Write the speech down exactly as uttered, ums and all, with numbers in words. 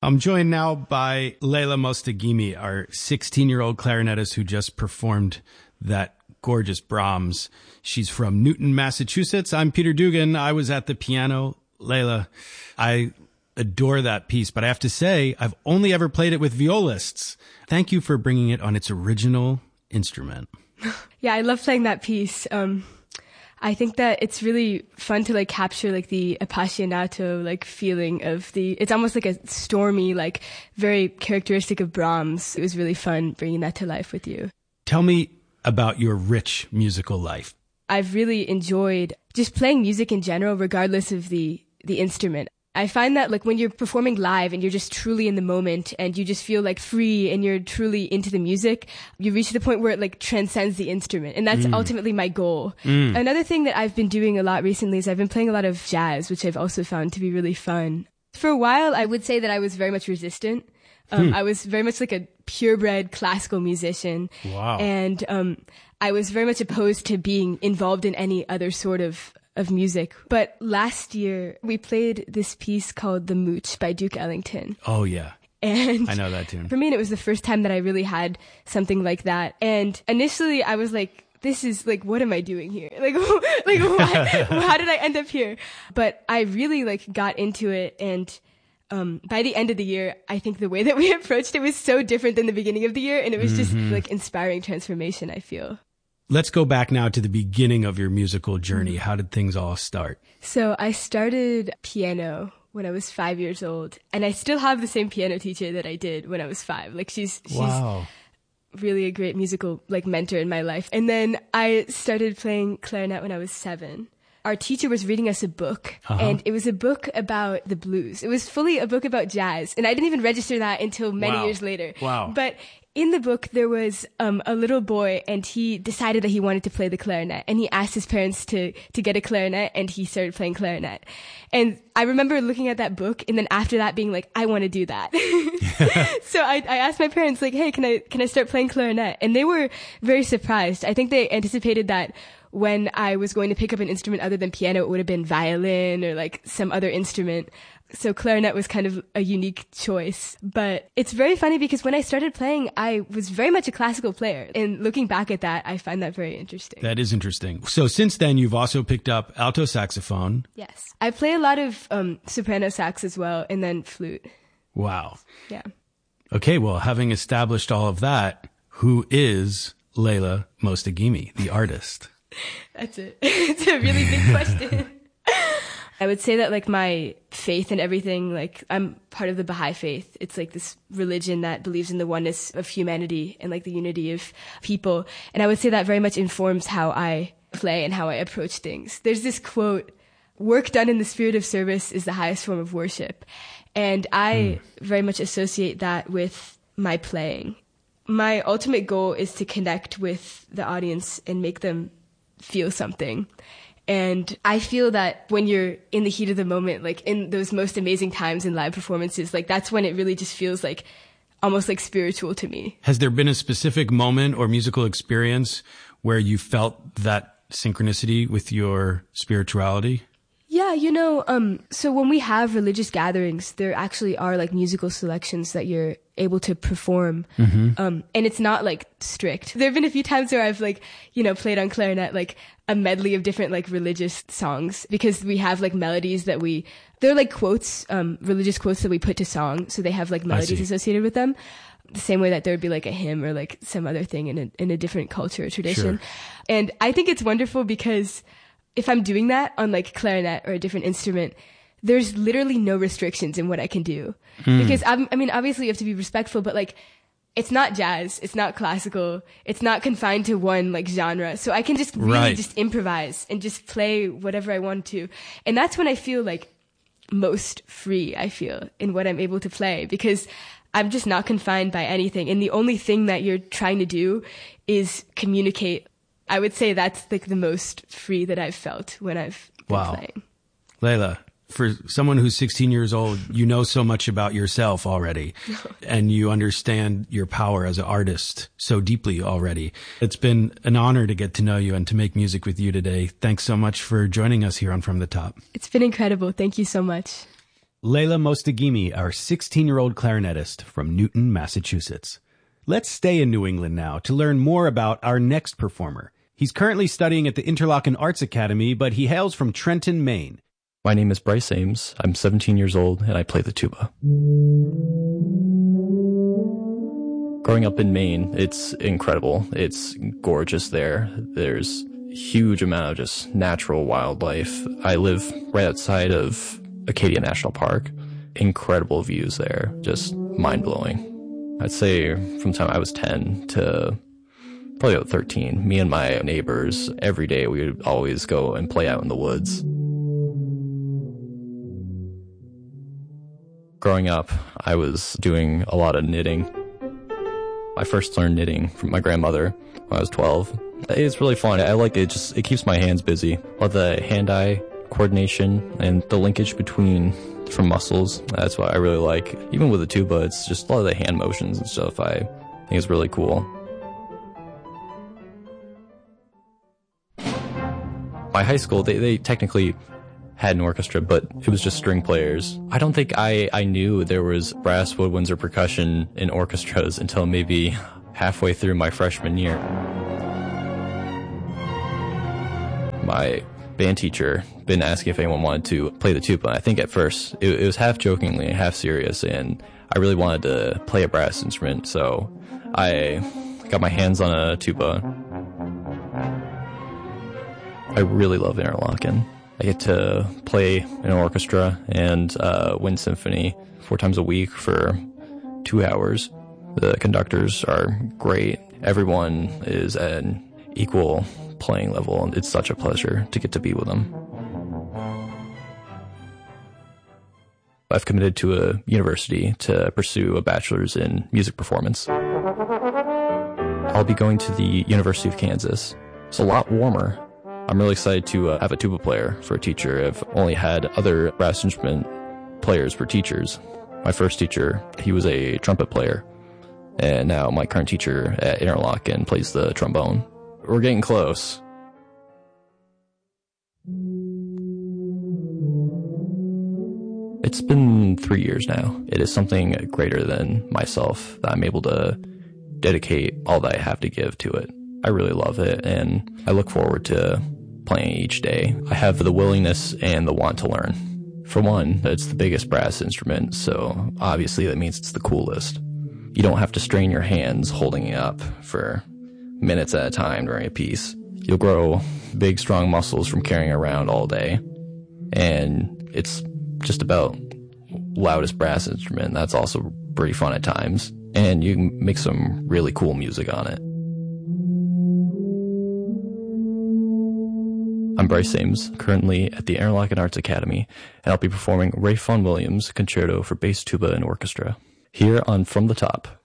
I'm joined now by Leila Mostaghimi, our sixteen-year-old clarinetist who just performed that gorgeous Brahms. She's from Newton, Massachusetts. I'm Peter Dugan. I was at the piano. Leila, I adore that piece, but I have to say, I've only ever played it with violists. Thank you for bringing it on its original instrument. Yeah, I love playing that piece. Um, I think that it's really fun to like capture like the appassionato like feeling of the, it's almost like a stormy, like very characteristic of Brahms. It was really fun bringing that to life with you. Tell me about your rich musical life. I've really enjoyed just playing music in general, regardless of the, the instrument. I find that like when you're performing live and you're just truly in the moment and you just feel like free and you're truly into the music, you reach the point where it like transcends the instrument. And that's mm. ultimately my goal. Mm. Another thing that I've been doing a lot recently is I've been playing a lot of jazz, which I've also found to be really fun. For a while, I would say that I was very much resistant. Um, hmm. I was very much like a purebred classical musician. Wow. And um, I was very much opposed to being involved in any other sort of of music. But last year, we played this piece called The Mooch by Duke Ellington. Oh, yeah. And I know that tune. For me, it was the first time that I really had something like that. And initially, I was like, this is like, what am I doing here? Like, like why, how did I end up here? But I really like got into it. And um, by the end of the year, I think the way that we approached it was so different than the beginning of the year. And it was just mm-hmm. like inspiring transformation, I feel. Let's go back now to the beginning of your musical journey. How did things all start? So I started piano when I was five years old, and I still have the same piano teacher that I did when I was five. Like she's, she's wow. really a great musical like mentor in my life. And then I started playing clarinet when I was seven. Our teacher was reading us a book, uh-huh. and it was a book about the blues. It was fully a book about jazz, and I didn't even register that until many wow. years later. Wow. But in the book, there was um, a little boy, and he decided that he wanted to play the clarinet, and he asked his parents to to get a clarinet, and he started playing clarinet. And I remember looking at that book, and then after that being like, I want to do that. So I, I asked my parents, like, hey, can I can I start playing clarinet? And they were very surprised. I think they anticipated that when I was going to pick up an instrument other than piano, it would have been violin or like some other instrument. So clarinet was kind of a unique choice. But it's very funny because when I started playing, I was very much a classical player. And looking back at that, I find that very interesting. That is interesting. So since then, you've also picked up alto saxophone. Yes. I play a lot of um, soprano sax as well, and then flute. Wow. Yeah. Okay, well, having established all of that, who is Leila Mostaghimi, the artist? That's it. It's a really big question. I would say that like my faith and everything, like I'm part of the Baha'i faith. It's like this religion that believes in the oneness of humanity and like the unity of people. And I would say that very much informs how I play and how I approach things. There's this quote, work done in the spirit of service is the highest form of worship. And I mm. very much associate that with my playing. My ultimate goal is to connect with the audience and make them feel something. And I feel that when you're in the heat of the moment, like in those most amazing times in live performances, like that's when it really just feels like almost like spiritual to me. Has there been a specific moment or musical experience where you felt that synchronicity with your spirituality? Yeah, you know, um, so when we have religious gatherings, there actually are like musical selections that you're able to perform. Mm-hmm. Um, and it's not like strict. There have been a few times where I've like, you know, played on clarinet, like a medley of different like religious songs because we have like melodies that we, they're like quotes, um, religious quotes that we put to song. So they have like melodies associated with them. The same way that there would be like a hymn or like some other thing in a, in a different culture or tradition. Sure. And I think it's wonderful because if I'm doing that on like clarinet or a different instrument, there's literally no restrictions in what I can do. Mm. Because I'm, I mean, obviously you have to be respectful, but like, it's not jazz, it's not classical, it's not confined to one like genre. So I can just really right. just improvise and just play whatever I want to. And that's when I feel like most free, I feel, in what I'm able to play because I'm just not confined by anything. And the only thing that you're trying to do is communicate. I would say that's like the most free that I've felt when I've been wow. playing. Leila, for someone who's sixteen years old, you know so much about yourself already and you understand your power as an artist so deeply already. It's been an honor to get to know you and to make music with you today. Thanks so much for joining us here on From the Top. It's been incredible. Thank you so much. Leila Mostagimi, our sixteen-year-old clarinetist from Newton, Massachusetts. Let's stay in New England now to learn more about our next performer. He's currently studying at the Interlochen Arts Academy, but he hails from Trenton, Maine. My name is Bryce Ames. I'm seventeen years old, and I play the tuba. Growing up in Maine, it's incredible. It's gorgeous there. There's a huge amount of just natural wildlife. I live right outside of Acadia National Park. Incredible views there, just mind-blowing. I'd say from the time I was ten to probably about thirteen, me and my neighbors, every day we would always go and play out in the woods. Growing up, I was doing a lot of knitting. I first learned knitting from my grandmother when I was twelve. It's really fun. I like it. Just it keeps my hands busy. All the hand-eye coordination and the linkage between different muscles. That's what I really like. Even with the tuba, it's just a lot of the hand motions and stuff. I think it's really cool. My high school, they, they technically had an orchestra, but it was just string players. I don't think I, I knew there was brass, woodwinds, or percussion in orchestras until maybe halfway through my freshman year. My band teacher been asking if anyone wanted to play the tuba. I think at first it, it was half jokingly and half serious, and I really wanted to play a brass instrument, so I got my hands on a tuba. I really love Interlochen. I get to play in an orchestra and uh, wind symphony four times a week for two hours. The conductors are great. Everyone is at an equal playing level, and it's such a pleasure to get to be with them. I've committed to a university to pursue a bachelor's in music performance. I'll be going to the University of Kansas. It's a lot warmer. I'm really excited to uh, have a tuba player for a teacher. I've only had other brass instrument players for teachers. My first teacher, he was a trumpet player, and now my current teacher at Interlochen plays the trombone. We're getting close. It's been three years now. It is something greater than myself that I'm able to dedicate all that I have to give to it. I really love it, and I look forward to playing each day. I have the willingness and the want to learn. For one, it's the biggest brass instrument, so obviously that means it's the coolest. You don't have to strain your hands holding it up for minutes at a time during a piece. You'll grow big, strong muscles from carrying it around all day, and it's just about loudest brass instrument. That's also pretty fun at times, and you can make some really cool music on it. I'm Bryce Ames, currently at the Interlochen Arts Academy, and I'll be performing Ralph Vaughan Williams' Concerto for Bass, Tuba, and Orchestra, here on From the Top.